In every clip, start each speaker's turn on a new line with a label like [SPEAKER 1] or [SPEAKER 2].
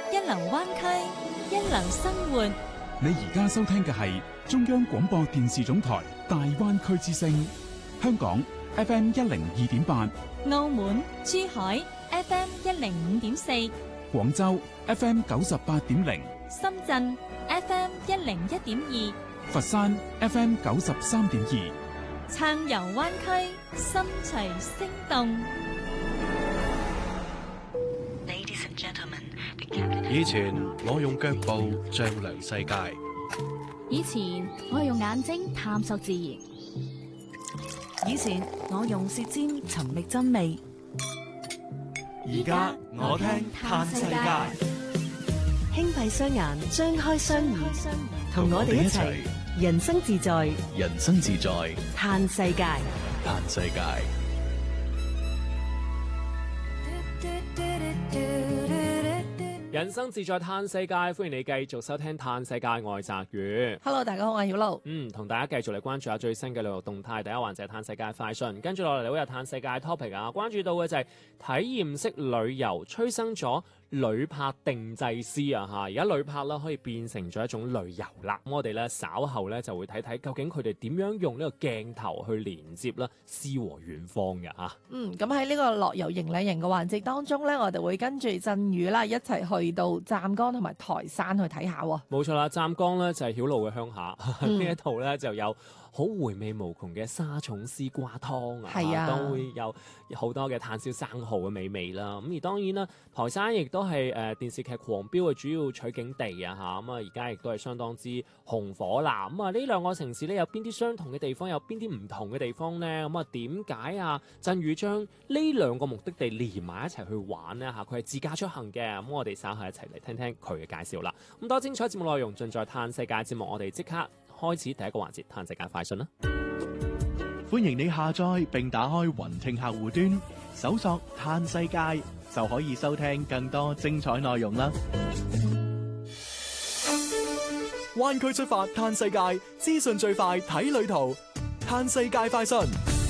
[SPEAKER 1] 一流灣區，一流生活。
[SPEAKER 2] 你而家收聽嘅係中央廣播電視總台大灣區之聲，香港 FM 102.8，
[SPEAKER 1] 澳門、珠海 FM 105.4，
[SPEAKER 2] 廣州 FM 98.0，
[SPEAKER 1] 深圳 FM 101.2，
[SPEAKER 2] 佛山 FM 93.2，
[SPEAKER 1] 暢遊灣區，心隨聲動。
[SPEAKER 3] 以前我用腳步丈量世界，
[SPEAKER 4] 以前我用眼睛探索自然，
[SPEAKER 5] 以前我用舌尖尋覓真味，
[SPEAKER 3] 而家我聽嘆世界。
[SPEAKER 6] 輕閉雙眼，張開雙耳，同我哋一齊人生自在，
[SPEAKER 3] 人生自在，
[SPEAKER 6] 嘆世界，
[SPEAKER 3] 嘆世界。
[SPEAKER 7] 人生自在嘆世界，歡迎你繼續收聽嘆世界，我係澤宇。
[SPEAKER 8] Hello， 大家好，我係曉露。
[SPEAKER 7] 同大家繼續嚟關注下最新嘅旅遊動態。第一環節係嘆世界快訊，跟住落嚟你會有嘆世界 topic 啊。關注到嘅就係體驗式旅遊催生咗旅拍定製師啊，而家旅拍啦可以變成咗一種旅遊啦。咁我哋咧稍後咧就會睇睇究竟佢哋點樣用呢個鏡頭去連接啦詩和遠方嘅嚇。
[SPEAKER 8] 咁喺呢個樂遊迎禮人嘅環節當中咧，我哋會跟住振宇啦一齊去到湛江同埋台山去睇下喎。
[SPEAKER 7] 冇錯啦，湛江咧就係曉露嘅鄉下，呢一度咧就有好回味無窮嘅沙蟲絲瓜湯啊，都會有好多嘅炭燒生蠔嘅美味啦。咁而當然啦，台山亦都係電視劇狂飆嘅主要取景地啊嚇。咁啊而家亦都係相當之紅火啦。咁啊呢兩個城市咧有邊啲相同嘅地方，有邊啲唔同嘅地方呢？咁啊點解啊振宇將呢兩個目的地連埋一齊去玩呢？嚇？佢係自駕出行嘅。咁我哋稍後一齊嚟聽聽佢嘅介紹啦。咁多精彩節目內容盡在嘆世界節目，我哋即刻開始第一個環節，嘆世界快訊啦！
[SPEAKER 3] 歡迎你下載並打開雲聽客戶端，搜索嘆世界就可以收聽更多精彩內容啦！灣區出發嘆世界，資訊最快睇旅途，嘆世界快訊。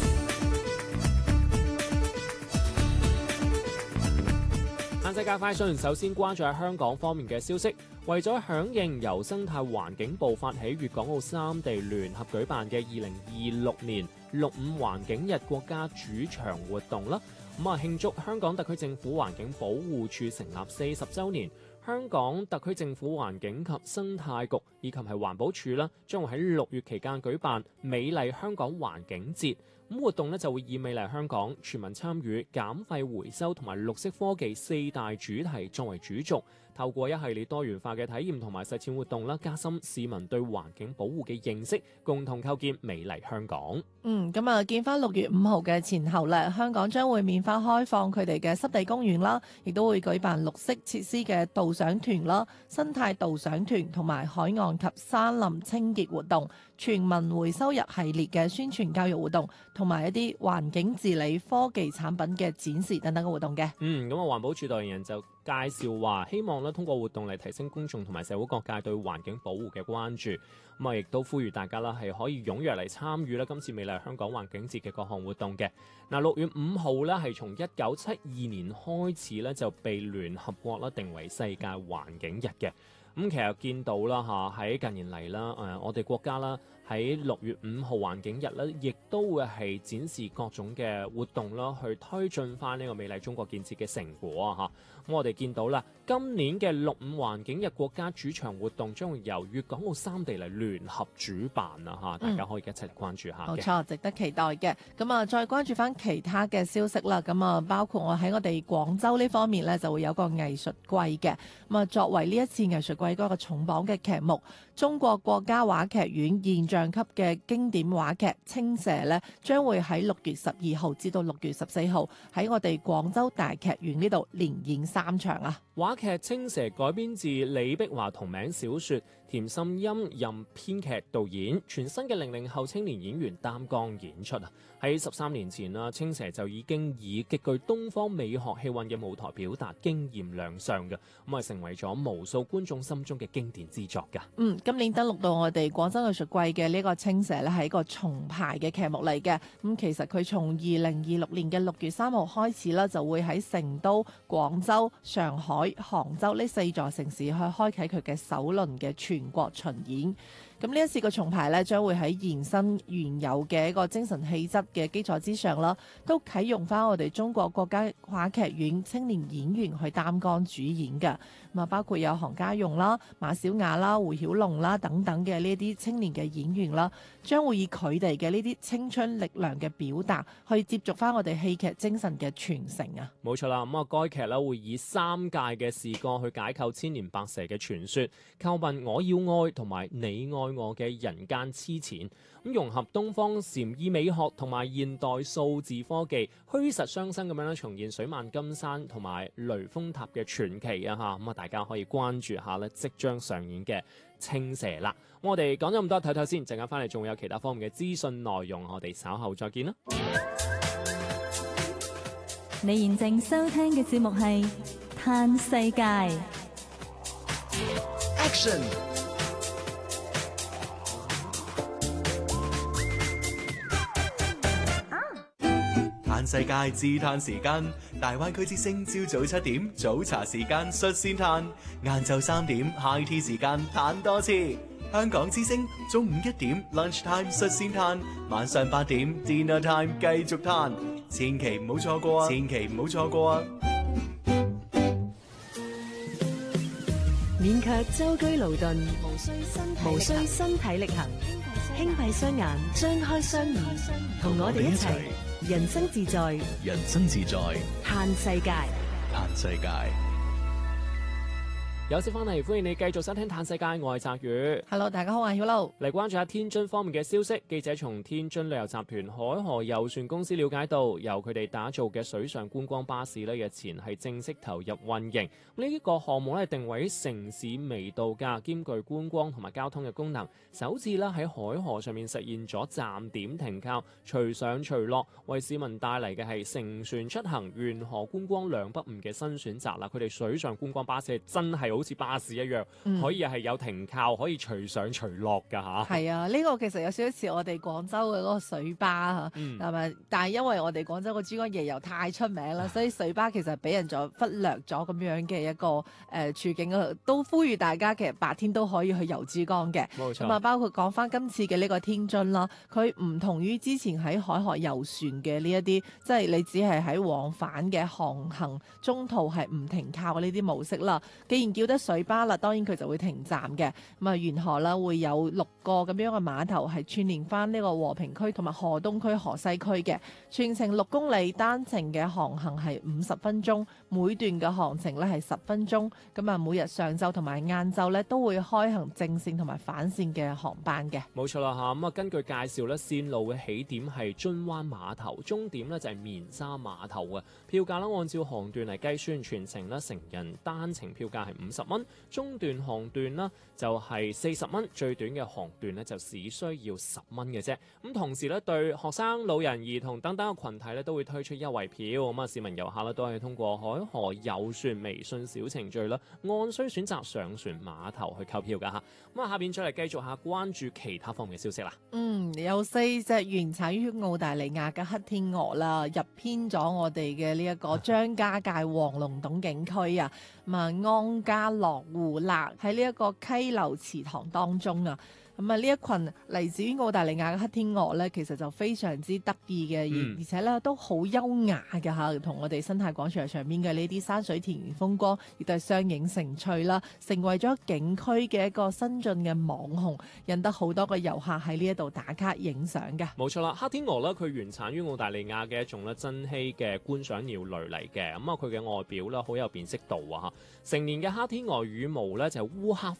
[SPEAKER 7] 嘆世界快訊，首先關注喺香港方面嘅消息。為咗響應由生態環境部發起，粵港澳三地聯合舉辦嘅2026年6·5環境日國家主場活動啦，慶祝香港特區政府環境保護署成立40週年。香港特區政府環境及生態局以及係環保署啦，將會喺6月期間舉辦美麗香港環境節。活動咧就會以美麗香港、全民參與、減廢回收同埋綠色科技4大主題作為主軸，透過一系列多元化嘅體驗同埋實踐活動啦，加深市民對環境保護嘅認識，共同構建美麗香港。
[SPEAKER 8] 見翻6月5號嘅前後咧，香港將會免費開放佢哋嘅濕地公園啦，亦都會舉辦綠色設施嘅導賞團啦、生態導賞團同埋海岸及山林清潔活動、全民回收日系列嘅宣傳教育活動，同埋一啲環境治理科技產品嘅展示等等嘅活動嘅。
[SPEAKER 7] 環保署代言人就介紹話，希望咧通過活動嚟提升公眾同埋社會各界對環境保護嘅關注。亦都呼籲大家啦係可以踴躍嚟參與今次美麗香港環境節嘅各項活動嘅。6月5號咧係從1972年開始咧就被聯合國啦定為世界環境日嘅。其實見到啦喺近年嚟啦，我哋國家啦喺6月5號環境日咧，亦都會係展示各種嘅活動啦，去推進翻呢個美麗中國建設嘅成果啊！咁我哋見到啦，今年嘅6·5環境日國家主場活動將會由粵港澳三地嚟聯合主辦啊！大家可以一齊嚟關注下。
[SPEAKER 8] 冇錯，值得期待嘅。再關注翻其他嘅消息啦。包括喺我哋廣州呢方面咧，就會有個藝術季嘅。作為呢一次藝術季嗰個重磅嘅劇目，中國國家話劇院現象級嘅經典話劇《青蛇》咧，將會喺6月12號至到6月14號喺我哋廣州大劇院呢度連演3場啊！
[SPEAKER 7] 話劇《青蛇》改編自李碧華同名小說，填田心音任編劇導演，全新嘅00後青年演員擔綱演出啊！喺13年前啦，青蛇就已經以極具東方美學氣韻嘅舞台表達經驗亮相嘅，咁啊成為咗無數觀眾心中嘅經典之作㗎。
[SPEAKER 8] 今年登陸到我哋廣州藝術季嘅呢個青蛇咧，係一個重排嘅劇目嚟嘅。其實佢從2026年嘅6月3號開始啦，就會喺成都、廣州、上海、杭州呢4座城市去開啟佢嘅首輪嘅全國巡演。咁呢一次嘅重排咧，將會喺延伸原有嘅一個精神氣質嘅基礎之上啦，都啟用翻我哋中國國家話劇院青年演員去擔綱主演嘅。包括有韓家勇啦、馬小雅啦、胡曉龍啦等等嘅呢啲青年嘅演員啦，將會以佢哋嘅呢啲青春力量嘅表達，去接續翻我哋戲劇精神嘅傳承啊！
[SPEAKER 7] 冇錯啦，該劇咧會以3屆嘅視角去解構千年白蛇嘅傳說，叩問我要愛同埋你愛我嘅人間痴纏，融合東方禪意美學同埋現代數字科技，虛實相生咁樣咧重現水漫金山同埋雷峰塔嘅傳奇啊！嚇，大家可以關注下咧即將上演嘅青蛇啦。我哋講咗咁多，睇睇先，陣間翻嚟仲有其他方面嘅資訊內容，我哋稍後再見啦。
[SPEAKER 1] 你現正收聽嘅節目係《嘆世界》。
[SPEAKER 3] Action！嘆世界自嘆時間，大灣區之聲朝早7點早茶時間率先嘆，晏晝3點 High Tea 時間嘆多次。香港之聲中午1點 Lunch Time 率先嘆，晚上8點 Dinner Time 繼續嘆，千祈唔好錯過啊！千祈唔好錯過啊！
[SPEAKER 6] 勉強舟車勞頓，無需身體力行，輕閉雙眼，張開雙耳，同我哋一齊人生自在，
[SPEAKER 3] 人生自在，
[SPEAKER 6] 嘆世界，
[SPEAKER 3] 嘆世界。
[SPEAKER 7] 有時翻嚟，歡迎你繼續收聽《嘆世界》，我係澤宇。
[SPEAKER 8] Hello， 大家好，我係曉露。
[SPEAKER 7] 嚟關注下天津方面嘅消息。記者從天津旅遊集團海河遊船公司了解到，由佢哋打造嘅水上觀光巴士日前係正式投入運營。呢個項目定位城市微度假，兼具觀光同埋交通嘅功能。首次喺海河上面實現咗站點停靠、隨上隨落，為市民帶嚟嘅係乘船出行、沿河觀光兩不誤嘅新選擇啦。佢哋水上觀光巴士真係好似巴士一樣，可以係有停靠，可以隨上隨落㗎嚇。
[SPEAKER 8] 係啊，呢個其實有少少似我哋廣州嘅嗰個水巴嚇，係咪？但係因為我哋廣州個珠江夜遊太出名啦，所以水巴其實俾人忽略咗咁樣嘅一個處境啊，都呼籲大家其實白天都可以去遊珠江嘅。
[SPEAKER 7] 冇錯。
[SPEAKER 8] 咁啊，包括講翻今次嘅呢個天津啦，佢唔同於之前喺海河遊船嘅呢一啲，即係你只係喺往返嘅航行中途係唔停靠嘅呢啲模式啦。既然叫得水巴啦，當然佢就會停站嘅。咁啊，沿河啦會有6個咁樣嘅碼頭係串連翻呢個和平區同埋河東區、河西區嘅，全程6公里，單程嘅航行係50分鐘，每段嘅航程咧係10分鐘。咁啊，每日上晝同埋晏晝咧都會開行正線同埋反線嘅航班嘅。
[SPEAKER 7] 冇錯啦嚇，咁啊根據介紹咧，線路嘅起點係津灣碼頭，終點咧就係棉沙碼頭嘅。票價咧按照航段嚟計算，全程咧成人單程票價係50蚊，中段航段呢就係40蚊，最短嘅航段呢就只需要10蚊嘅啫。咁同時咧，對學生、老人、兒童等等嘅群體咧都會推出優惠票。咁啊，市民遊客咧都係通過海河遊船微信小程序啦，按需選擇上船碼頭去購票㗎嚇。咁啊，下邊再嚟繼續下關注其他方面嘅消息啦。
[SPEAKER 8] 有4隻原產於澳大利亞嘅黑天鵝啦，入編咗我哋嘅呢一個張家界黃龍洞景區啊，安家樂湖啦，喺呢一個溪流池塘當中啊。咁啊，呢一群嚟自於澳大利亞嘅黑天鵝咧，其實就非常之得意嘅，而且咧都好優雅嘅嚇，同我哋生態廣場上面嘅呢啲山水田園風光，亦都係相映成趣啦，成為咗景區嘅一個新進嘅網紅，引得好多個遊客喺呢一度打卡影相嘅。
[SPEAKER 7] 冇錯啦，黑天鵝咧，佢原產於澳大利亞嘅一種咧珍稀嘅觀賞鳥類嚟嘅，咁啊佢嘅外表咧好有辨識度啊嚇，成年嘅黑天鵝羽毛咧就係烏黑